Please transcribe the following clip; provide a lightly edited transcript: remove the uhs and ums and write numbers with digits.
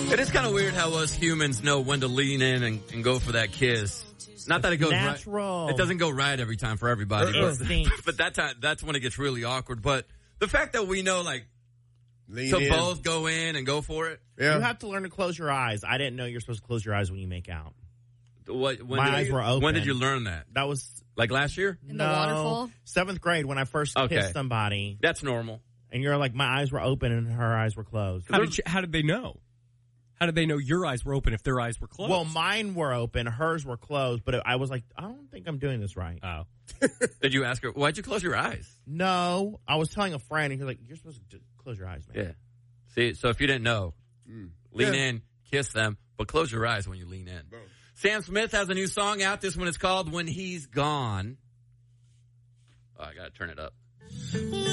It is kind of weird how us humans know when to lean in and go for that kiss. Not that it goes natural. right. It doesn't go right every time for everybody. But that time, that's when it gets really awkward. But the fact that we know, like, both go in and go for it. Yeah. You have to learn to close your eyes. I didn't know you're supposed to close your eyes when you make out. My eyes were open. When did you learn that? That was... Like last year? In the waterfall? 7th grade when I first kissed somebody. That's normal. And you're like, my eyes were open and her eyes were closed. How did they know? How did they know your eyes were open if their eyes were closed? Well, mine were open, hers were closed, but I was like, I don't think I'm doing this right. Oh. Did you ask her, why'd you close your eyes? No. I was telling a friend, and he was like, you're supposed to close your eyes, man. Yeah. See, so if you didn't know, lean in, kiss them, but close your eyes when you lean in. Boom. Sam Smith has a new song out. This one is called When He's Gone. Oh, I got to turn it up.